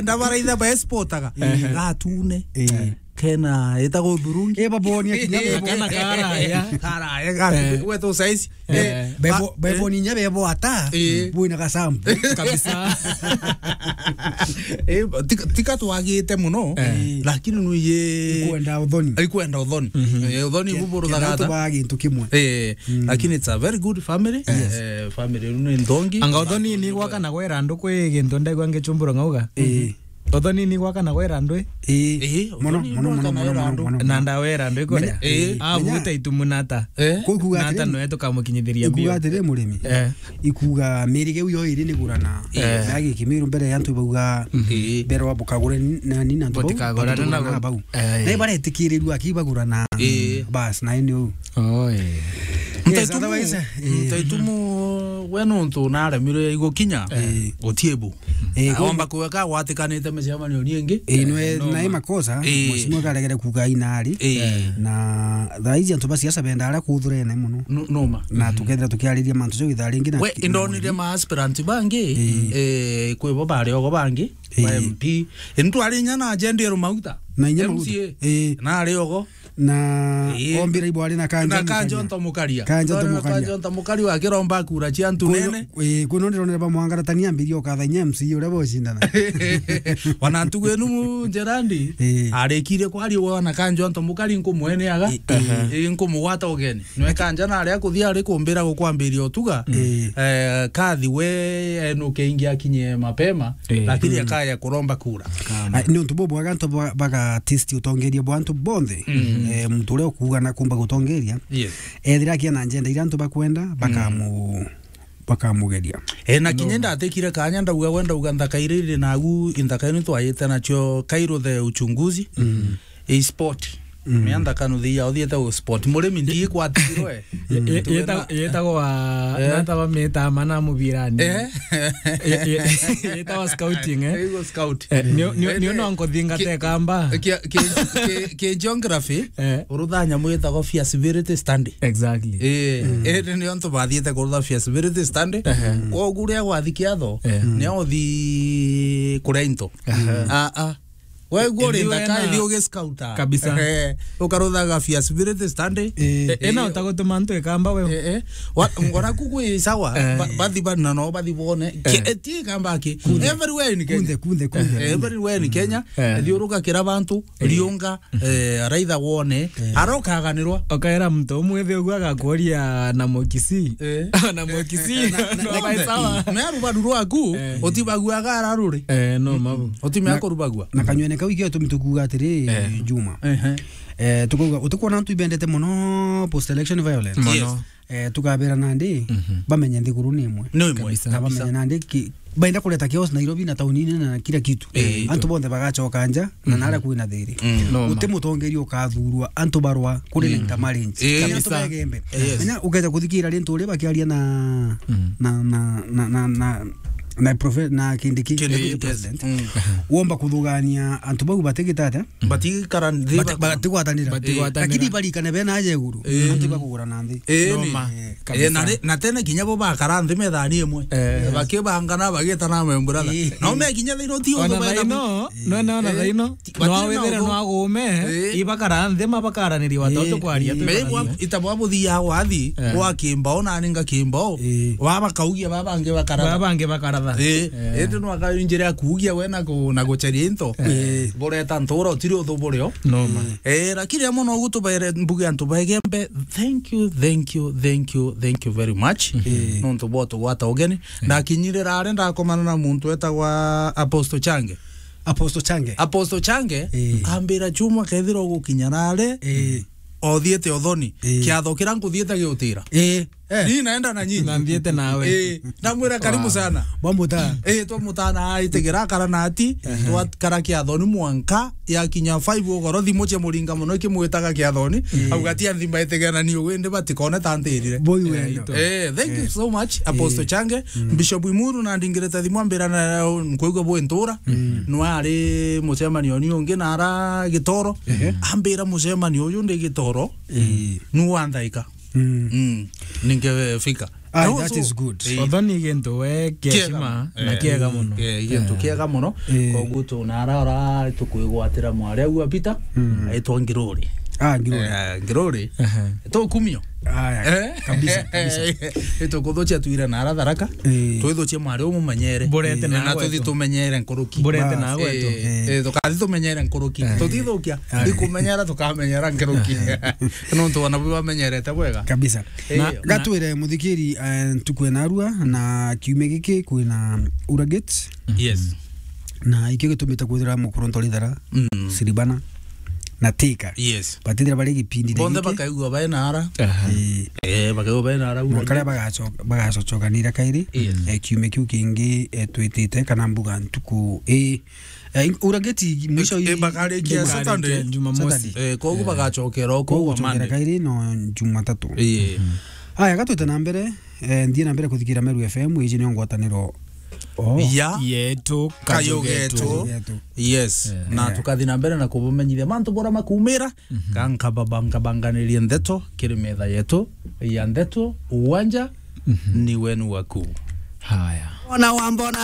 ndabaraitha ba sportaga gatune kena etago burungi baboni akinya kana karaya weto size beboni nya bebo ata buina kasambu kabisa tika twagite muno lakini nuye kwenda udhoni udhoni buburu dagata bagi ntukimwe lakini it's a very good family family ni ndongi anga udhoni ni gwaka na gwera ndu kwi gintu ndegwa ngichumbura ngauga udhoni ni gwaka na gwera ndu mono na ndawera ndu ikoria avuta itumunata nata no eto kamukinyithiria bio ikuga tere murimi ikuga mirige uyo iri ni gurana yagi kimiru mbere yantu bauga mbere wa bukagure na nina ndu botikagora na bau nei bare tikiriru akibagurana bas na ino Taitumu wenu ntu nare mire igukinya otiebu aomba kuweka watikanite mecemanio nyingi inwe na makosa mheshimiwa karegere kuga inari na thaizi antu basiasa benda ara kuthurene muno noma na tukethira tukiariria mantu cyo ithari ngi na we indonire ma aspirant bangi kwebo bari ogo bangi MP ntu ari nya na agenda ero mauta na inya na ari ogo na ombira ibwari na kanjo ntomukaria kanjo ntomukaria wa kiromba kura cia ntu nene kuno ndiro bamwangara tania mbirio katha MC ure boshindana wana ntugenu Gerandi arekire kwari wona kanjo ntomukari nkumwene aga nkumugwata ogeni nwe kanja na ari akuthia ari kumbira gukwambiria otuga kathi we no keingia kinye mapema lakini akaya kuromba kura ni untu bobo aganto baga testi utongeria bwantu bonde mtu leo kuga kumba gutongeria ethira kiana agenda ira ntu bakwenda bakamugeria na kinyenda atekire kanya ndauga wenda uganda kairire nagu indakaini twayete nacho Cairo the uchunguzi sport meanda kanuthia othiete o sport murimi ndi kwatirwe yetagwa natawa meta mana mubirani yetagwa scouting scout ni no nkodhinga te kamba ke geography uruthanya mwetagwa feasibility study exactly ni onto bathiete kurutha feasibility study ko guria gwathikia tho ni othi kurento we gore ndaka ilioge scouta kabisa ukaruthaga feasibility study ena utagotuma ntu ekamba we ngora kuku sawa bathi bana no bathi bone eti kamba ki everywhere in Kenya kunde everywhere in Kenya thiuruka kira bantu riunga raitha wone arokaganirwa okaera mtu umwe ogwaga kuoria na mokisi no bai sawa me rubaduru aku otibaguaga araruri no mabu otimya korubagua na kanyone kawigio tumitukuga atiri Juma tukuga utukona ntu ibendete muno post election violence tukabera nandi bamenye nthiguru ni imwe bamenye nandi bainda kuleta kios Nairobi na taunini na kila kitu antu bonde bagachoka nja na nara kuina thiri utimutongerio kathurwa antu barwa kuri nta marriage kana tubegembe nya ugeja kuthikira rintu uri bakiaria na prophet na kindiki president womba kuthugania antu bau batigitata batigwatanira lakini balikane bena aje guru antu bakugura na nthi na tena kinya bo bakara nthi methani imwe bakibangana bagitana membura no me kinya thino ti ono bena no na thino no wethere no agume ibakara nthi mabakaraniria watoto kwaria itabwa buthia wathi kwa kimbao na ninga kimbao wabakaugia babange bakara ete no akainjira akugia wena ko na gocheria into boreta ntoro tiro tho boreo no ma lakini amono gutubere mbuge antu bagembe thank you very much no nto boto gwata ogeni na kinyirira arenda komana na muntu etagwa Apostle Change ambira Juma kethiro gukinyarare othiete othoni kiathokira nkuthiete giutira ni naenda na nyinyi nambiete nawe namwira karibu sana bamuta twamutana aitegera karana ati twakara kiathoni mwanka ya kinya 5 ogoro thimo cia muringa muno kimwitaga kiathoni augati anthimba itegera ni wende batikone tantirire boy wendo thank you so much Apostle Change Bishop Imuru na ndingireta thimo ambirana nkwigwa bwentura no ari mucemani oni ungi nara gitoro ambira mucemani uyu ndi gitoro nu andhaika ningefika That is good. Odhoni gento we kieshima na kiega muno. Gento kiega muno. Koguo tunarara tukwigwatira mwari agua Peter aitwa Ngiruri. Ngiruri. To kumio. Kabisa. Eto kudhocha tuira na Tharaka. Twithoche mwari umumenyere. Burete na tuthi tumenyere nkuruki. Burete na gweto. Tukathi tumenyere nkuruki. Tuthithukia ikumenyera tukamenyera nkuruki. No ntwana bamenyerete wega. Kabisa. Gatwire muthikiri tukwena Arua na kiume giki kwina Uragate. Yes. Na ikio gitumite kwithira mukuronto lithara. Siribana. Na Thika. Yes. Batithira bari gipindi ndiki. Bonde bakaigua baina ara. Bakaigua baina ara. Makare bagacokanira kairi. Kiume kiu kingi twitite kana mbuga ntuku Uragate mwisho bakari kia Saturday Jumamosi. Koguo bagacokera ko Monday. Kairi no Jumatatu. Aya gatwite na mbere ndie na mbere kuthikira Meru FM iji ni ngwataniro yetu Kayogeto. Yes. Na tukathi na mbere na kubumenyithia mantu bora makumira kankabanganirie ndeto kiri metha yetu ya ndeto uwanja ni wenu waku. Haya. Ona wambona